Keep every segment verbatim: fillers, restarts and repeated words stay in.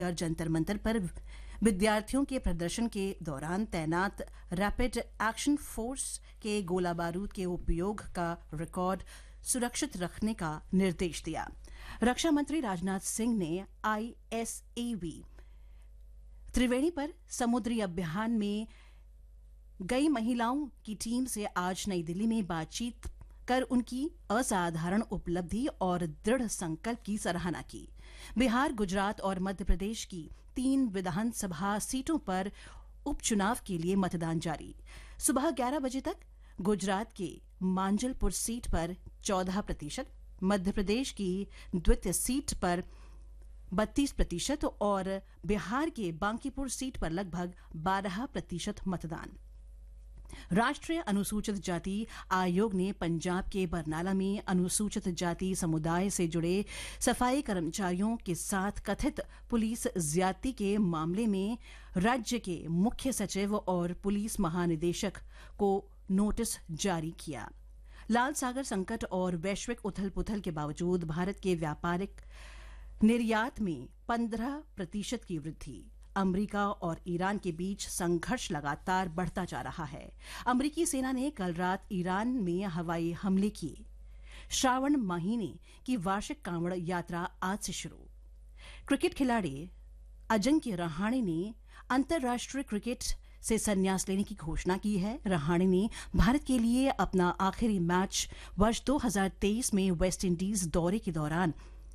और जंतर मंतर पर विद्यार्थियों के प्रदर्शन के दौरान तैनात रैपिड एक्शन फोर्स के गोला बारूद के उपयोग का रिकॉर्ड सुरक्षित रखने का निर्देश दिया। रक्षा मंत्री राजनाथ सिंह ने आईएसएवी त्रिवेणी पर समुद्री अभियान में गई महिलाओं की टीम से आज नई दिल्ली में बातचीत कर उनकी असाधारण उपलब्धि और दृढ़ संकल्प की सराहना की। बिहार, गुजरात और मध्य प्रदेश की तीन विधानसभा सीटों पर उपचुनाव के लिए मतदान जारी। सुबह ग्यारह बजे तक गुजरात के मांजलपुर सीट पर चौदह प्रतिशत, मध्य प्रदेश की द्वितीय सीट पर बत्तीस प्रतिशत और बिहार के बांकीपुर सीट पर लगभग बारह प्रतिशत मतदान। राष्ट्रीय अनुसूचित जाति आयोग ने पंजाब के बरनाला में अनुसूचित जाति समुदाय से जुड़े सफाई कर्मचारियों के साथ कथित पुलिस ज्यादती के मामले में राज्य के मुख्य सचिव और पुलिस महानिदेशक को नोटिस जारी किया। लाल सागर संकट और वैश्विक उथल पुथल के बावजूद भारत के व्यापारिक निर्यात में पंद्रह प्रतिशत की वृद्धि। अमेरिका और ईरान के बीच संघर्ष लगातार बढ़ता जा रहा है। अमेरिकी सेना ने कल रात ईरान में हवाई हमले किए। श्रावण महीने की वार्षिक कांवड़ यात्रा आज से शुरू। क्रिकेट खिलाड़ी अजिंक्य रहाणे ने अंतर्राष्ट्रीय क्रिकेट से संन्यास लेने की घोषणा की है। रहाणे ने भारत के लिए अपना आखिरी मैच वर्ष दो हज़ार तेईस में वेस्टइंडीज दौरे के दौरान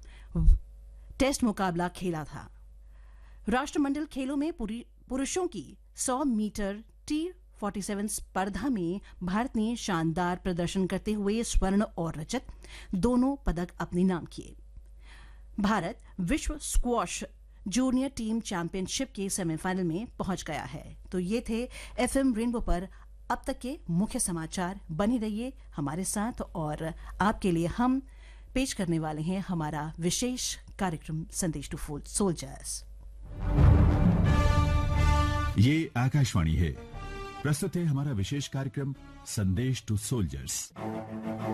टेस्ट मुकाबला खेला था। राष्ट्रमंडल खेलों में पुरुषों की सौ मीटर टी सैंतालीस स्पर्धा में भारत ने शानदार प्रदर्शन करते हुए स्वर्ण और रजत दोनों पदक अपने नाम किए। भारत विश्व स्क्वॉश जूनियर टीम चैंपियनशिप के सेमीफाइनल में पहुंच गया है। तो ये थे एफएम रेनबो पर अब तक के मुख्य समाचार। बने रहिए हमारे साथ और आपके लिए हम पेश करने वाले हैं हमारा विशेष कार्यक्रम संदेश टू फुल सोल्जर्स। ये आकाशवाणी है। प्रस्तुत है हमारा विशेष कार्यक्रम संदेश टू सोल्जर्स।